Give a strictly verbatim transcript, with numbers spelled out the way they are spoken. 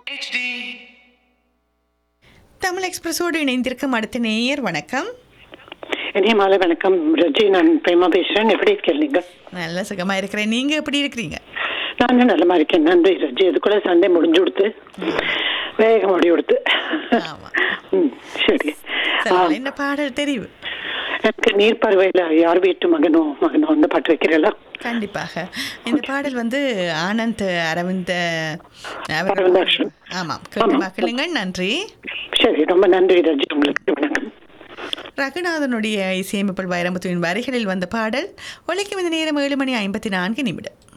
H D. Tamil எக்ஸ்பிரஸோடு இணைந்திருக்கும் அடுத்த நேயர் வணக்கம். இனிய மாலை வணக்கம் ரஜி, நான் பிரேமா பேசுறேன். எப்படி இருக்கீங்க? நல்ல சுகமா இருக்கிறேன். நீங்க எப்படி இருக்கிறீங்க? நானும் நல்லமா இருக்கேன், நன்றி ரஜி. அதுக்குள்ள சண்டே முடிஞ்சு கொடுத்து வேகம் ஓடி கொடுத்து. ஆமா. ம், சரி. சரி, என்ன பாடல் தெரிவு? எனக்கு நீர்ப்பறவையில யார் வீட்டு மகனோ மகனோ அந்த பாட்டு வைக்கிறீங்களா? கண்டிப்பாக. இந்த பாடல் வந்து ஆனந்த் அரவிந்த அவர்- அரவிந்தாக்ஷன். ஆமாம், கேட்டு மக்களுங்கள். நன்றி. சரி, ரொம்ப நன்றி ரஜி, உங்களுக்கு வணக்கம். ரகுநாதனுடைய இசையமைப்பில் வைரமுத்துவின் வரிகளில் வந்த பாடல் ஒலிக்கும் இந்த நேரம் ஏழு மணி ஐம்பத்தி நான்கு நிமிடம்.